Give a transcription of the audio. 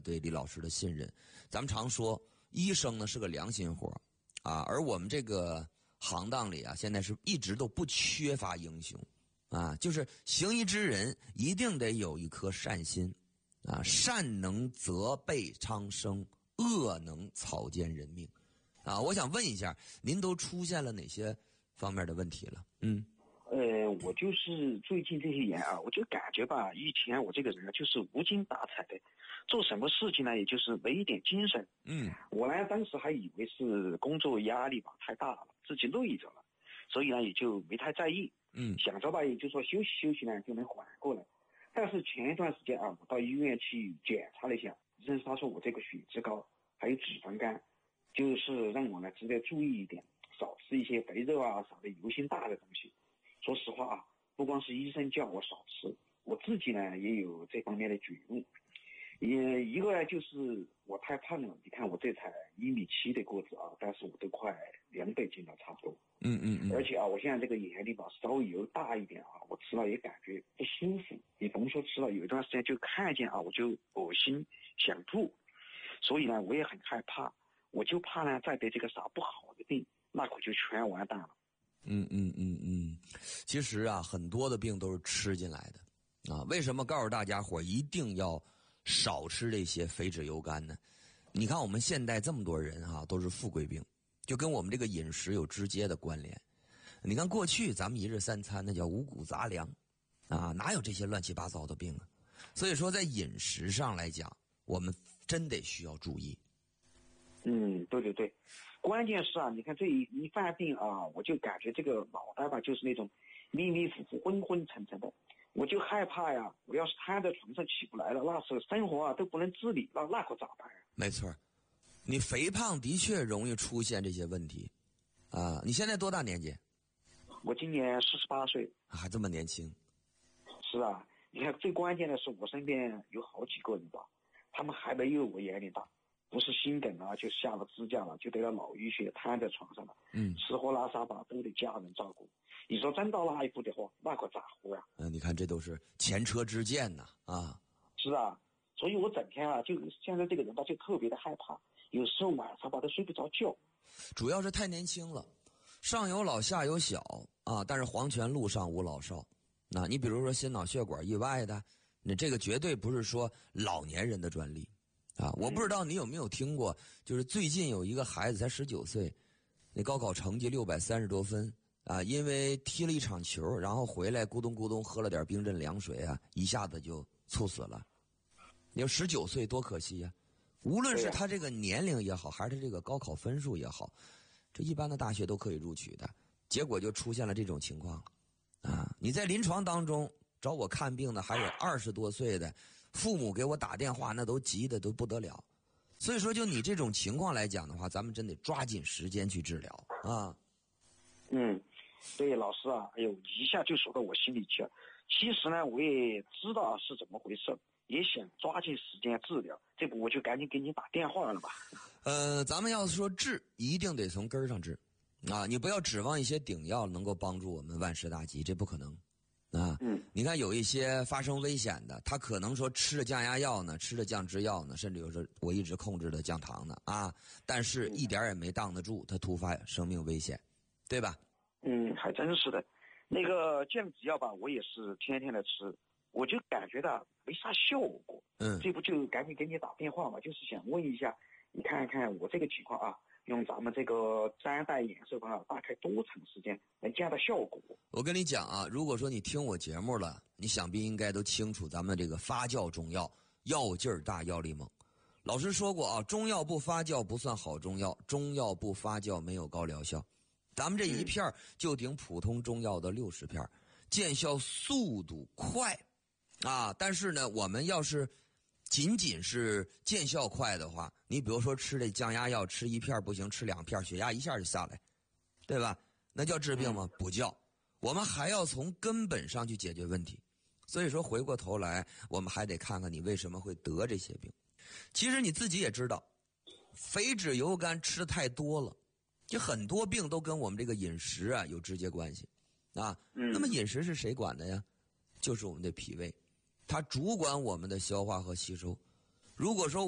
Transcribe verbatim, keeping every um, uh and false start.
对李老师的信任。咱们常说，医生呢是个良心活啊，而我们这个行当里啊，现在是一直都不缺乏英雄啊，就是行医之人一定得有一颗善心啊，善能责备苍生，恶能草菅人命啊。我想问一下，您都出现了哪些方面的问题了？嗯。 呃，我就是最近这些年啊，我就感觉吧，以前我这个人啊，就是无精打采的，做什么事情呢，也就是没一点精神。 嗯， 我呢，当时还以为是工作压力吧太大了，自己累着了，所以呢，也就没太在意。 嗯， 想着吧，也就说休息休息呢，就能缓过来。但是前一段时间啊，我到医院去检查了一下，医生他说我这个血脂高，还有脂肪肝，就是让我呢值得注意一点，少吃一些肥肉啊，少的油心大的东西。说实话啊，不光是医生叫我少吃，我自己呢也有这方面的觉悟。也一个呢就是我太胖了，你看我这才一米七的个子啊，但是我都快两百斤了差不多。 嗯嗯嗯。 而且啊，我现在这个眼力吧稍微油大一点啊，我吃了也感觉不舒服。你甭说吃了，有一段时间就看见啊，我就恶心想吐。所以呢，我也很害怕，我就怕呢再得这个啥不好的病，那可就全完蛋了。 嗯嗯嗯嗯，其实啊，很多的病都是吃进来的啊。为什么告诉大家伙一定要少吃这些肥脂油甘呢？你看我们现代这么多人哈、啊，都是富贵病，就跟我们这个饮食有直接的关联。你看过去咱们一日三餐那叫五谷杂粮啊，哪有这些乱七八糟的病啊？所以说在饮食上来讲，我们真得需要注意。 嗯，对对对，关键是啊，你看这一一犯病啊，我就感觉这个脑袋吧，就是那种迷迷糊糊、昏昏沉沉的，我就害怕呀。我要是瘫在床上起不来了，那时候生活啊都不能自理，那那可咋办呀？ 没错，你肥胖的确容易出现这些问题啊。你现在多大年纪？ 我今年四十八岁， 还这么年轻。 是啊，你看最关键的是我身边有好几个人吧，他们还没有我眼里大。不是心梗啊，就下了支架了，就得了脑淤血，瘫在床上了。 嗯， 吃喝拉撒吧都得家人照顾。你说真到那一步的话，那可咋活呀？ 嗯、呃，你看这都是前车之鉴呐啊。 是啊，所以我整天啊，就现在这个人吧，就特别的害怕，有时候晚上吧都睡不着觉。 主要是太年轻了，上有老下有小啊，但是黄泉路上无老少。那你比如说心脑血管意外的，那这个绝对不是说老年人的专利。啊，我不知道你有没有听过，就是最近有一个孩子才十九岁，那高考成绩六百三十多分啊，因为踢了一场球，然后回来咕咚咕咚喝了点冰镇凉水啊，一下子就猝死了。你说十九岁多可惜呀、啊！无论是他这个年龄也好，还是他这个高考分数也好，这一般的大学都可以录取的，结果就出现了这种情况啊！你在临床当中找我看病的还有二十多岁的。父母给我打电话，那都急得都不得了，所以说就你这种情况来讲的话，咱们真得抓紧时间去治疗啊。 嗯，对，老师啊，哎呦，一下就说到我心里去了。其实呢，我也知道是怎么回事，也想抓紧时间治疗，这不我就赶紧给你打电话了吧。 呃，咱们要是说治，一定得从根儿上治啊，你不要指望一些顶药能够帮助我们万事大吉，这不可能。啊， 嗯， 你看有一些发生危险的，他可能说吃了降压药呢，吃了降脂药呢，甚至有时候我一直控制的降糖呢啊，但是一点也没挡得住他突发生命危险，对吧？ 嗯，还真是的。那个降脂药吧，我也是天天的吃，我就感觉到没啥效果。 嗯， 这不就赶紧给你打电话嘛，就是想问一下，你看看我这个情况啊。用咱们这个三代衍寿方法，大概多长时间能见到效果？ 我跟你讲啊，如果说你听我节目了，你想必应该都清楚咱们这个发酵中药，药劲儿大，药力猛。老师说过啊，中药不发酵不算好中药，中药不发酵没有高疗效。咱们这一片就顶普通中药的六十片，见效速度快啊！但是呢，我们要是仅仅是见效快的话，你比如说吃这降压药，吃一片不行，吃两片，血压一下就下来，对吧？那叫治病吗？不叫。我们还要从根本上去解决问题。所以说回过头来，我们还得看看你为什么会得这些病。其实你自己也知道，肥脂油甘吃太多了，就很多病都跟我们这个饮食啊有直接关系啊。那么饮食是谁管的呀？就是我们的脾胃。它主管我们的消化和吸收。如果说